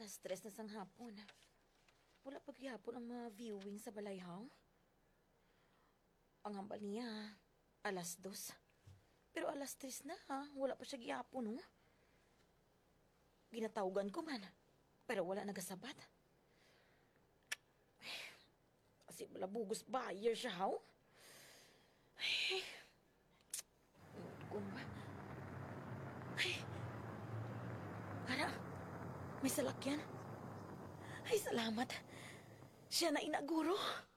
Alas 3 na sang hapon. Wala paghihapon ang mga viewing sa balayhaw. Ang hambal niya, alas 2. Pero alas 3 na ha, wala pa siya gihapon, oh. Ginatawgan ko man, pero wala nagasabat. Kasi wala bugos buyer siya, ha? Ay, kung ba? Ay, Hara, may salakyan. Ay, salamat. Siya na inaguro.